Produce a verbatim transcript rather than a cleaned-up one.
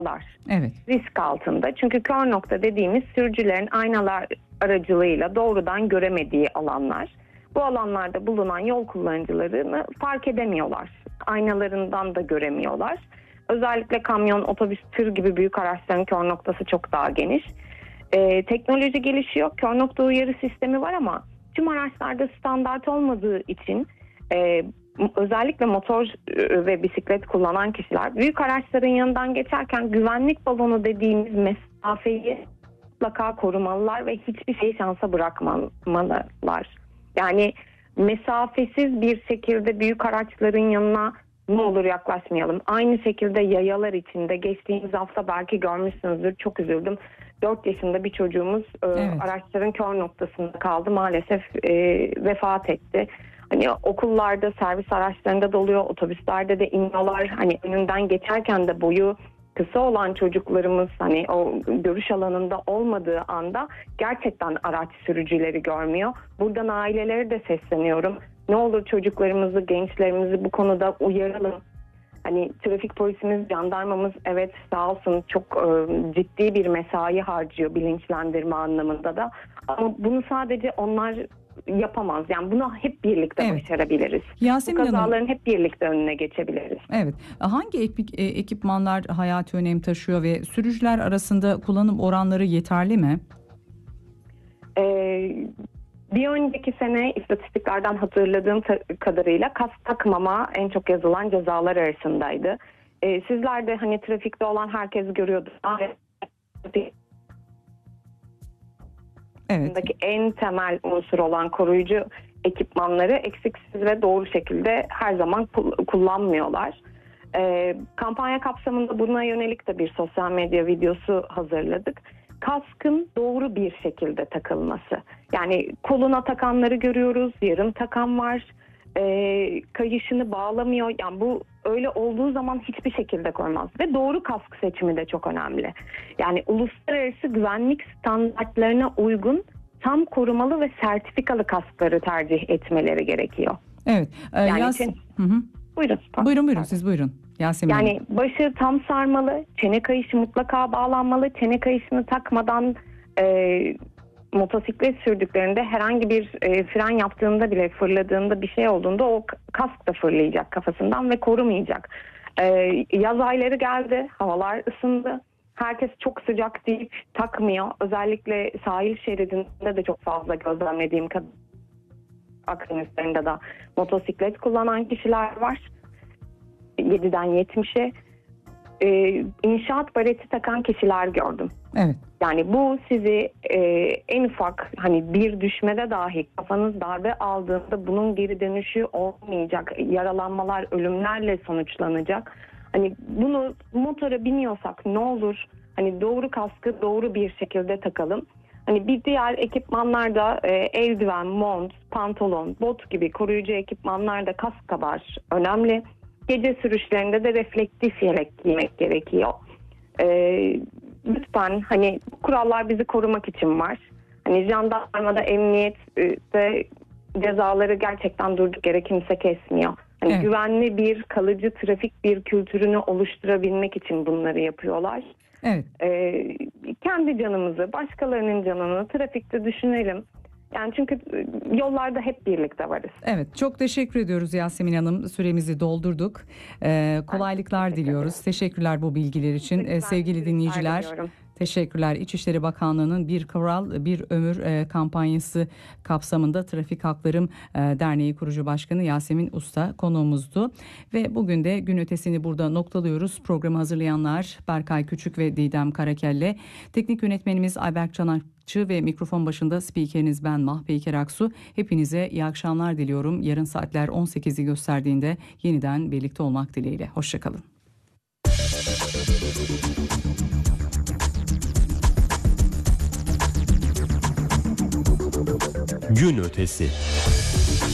Evet. Risk altında. Çünkü kör nokta dediğimiz sürücülerin aynalar aracılığıyla doğrudan göremediği alanlar. Bu alanlarda bulunan yol kullanıcılarını fark edemiyorlar. Aynalarından da göremiyorlar. Özellikle kamyon, otobüs, tır gibi büyük araçların kör noktası çok daha geniş. Ee, teknoloji gelişiyor. Kör nokta uyarı sistemi var ama tüm araçlarda standart olmadığı için e, özellikle motor ve bisiklet kullanan kişiler büyük araçların yanından geçerken güvenlik balonu dediğimiz mesafeyi mutlaka korumalılar ve hiçbir şeyi şansa bırakmamalılar. Yani mesafesiz bir şekilde büyük araçların yanına ne olur yaklaşmayalım. Aynı şekilde yayalar içinde geçtiğimiz hafta belki görmüşsünüzdür, çok üzüldüm. dört yaşında bir çocuğumuz evet. e, araçların kör noktasında kaldı. Maalesef e, vefat etti. Hani okullarda, servis araçlarında da oluyor, otobüslerde de iniyorlar. Hani önünden geçerken de boyu kısa olan çocuklarımız hani o görüş alanında olmadığı anda gerçekten araç sürücüleri görmüyor. Buradan ailelere de sesleniyorum. Ne olur çocuklarımızı, gençlerimizi bu konuda uyaralım. Hani trafik polisimiz, jandarmamız evet sağ olsun çok e, ciddi bir mesai harcıyor bilinçlendirme anlamında da. Ama bunu sadece onlar yapamaz. Yani bunu hep birlikte evet. başarabiliriz. Yasemin Bu kazaların Hanım, hep birlikte önüne geçebiliriz. Evet. Hangi ekip, e, ekipmanlar hayati önem taşıyor ve sürücüler arasında kullanım oranları yeterli mi? Ee, bir önceki sene istatistiklerden hatırladığım ta- kadarıyla kask takmama en çok yazılan cezalar arasındaydı. Ee, sizler de hani trafikte olan herkes görüyordu. Evet. En temel unsur olan koruyucu ekipmanları eksiksiz ve doğru şekilde her zaman kullanmıyorlar. Ee, kampanya kapsamında buna yönelik de bir sosyal medya videosu hazırladık. Kaskın doğru bir şekilde takılması. Yani koluna takanları görüyoruz, yarım takan var, e, kayışını bağlamıyor. Yani bu öyle olduğu zaman hiçbir şekilde koymaz. Ve doğru kask seçimi de çok önemli. Yani uluslararası güvenlik standartlarına uygun tam korumalı ve sertifikalı kaskları tercih etmeleri gerekiyor. Evet. E, yani Yas- çen- hı hı. Buyurun. Buyurun buyurun siz buyurun. Yasemin Yani Hanım. başı tam sarmalı, çene kayışı mutlaka bağlanmalı. Çene kayışını takmadan e, motosiklet sürdüklerinde herhangi bir e, fren yaptığında bile, fırladığında bir şey olduğunda o kask da fırlayacak kafasından ve korumayacak. E, yaz ayları geldi, havalar ısındı. Herkes çok sıcak deyip takmıyor. Özellikle sahil şeridinde de çok fazla gözlemlediğim kadar Akdeniz'de de motosiklet kullanan kişiler var. yediden yetmişe e, inşaat bareti takan kişiler gördüm. Evet. Yani bu sizi e, en ufak hani bir düşmede dahi kafanız darbe aldığında bunun geri dönüşü olmayacak. Yaralanmalar ölümlerle sonuçlanacak. Hani bunu motora biniyorsak ne olur hani doğru kaskı doğru bir şekilde takalım. Hani bir diğer ekipmanlarda e, eldiven, mont, pantolon, bot gibi koruyucu ekipmanlarda kask kadar önemli. Gece sürüşlerinde de reflektif yelek giymek gerekiyor. Ee, lütfen hani kurallar bizi korumak için var. Hani jandarmada, emniyette cezaları gerçekten durduk yere kimse kesmiyor. Hani evet. Güvenli bir kalıcı trafik bir kültürünü oluşturabilmek için bunları yapıyorlar. Evet. Ee, kendi canımızı, başkalarının canını trafikte düşünelim. Yani çünkü yollarda hep birlikte varız. Evet, çok teşekkür ediyoruz Yasemin Hanım. Süremizi doldurduk. Ee, kolaylıklar teşekkür diliyoruz. Ederim. Teşekkürler bu bilgiler için. Ee, sevgili dinleyiciler, teşekkürler. İçişleri Bakanlığı'nın Bir Kural Bir Ömür e, kampanyası kapsamında Trafik Haklarım e, Derneği kurucu başkanı Yasemin Usta konuğumuzdu. Ve bugün de gün ötesini burada noktalıyoruz. Programı hazırlayanlar Berkay Küçük ve Didem Karakelle. Teknik yönetmenimiz Ayberk Çanakçı ve mikrofon başında spikeriniz ben Mahpeyker Aksu. Hepinize iyi akşamlar diliyorum. Yarın saatler on sekizi gösterdiğinde yeniden birlikte olmak dileğiyle. Hoşçakalın. Gün ötesi.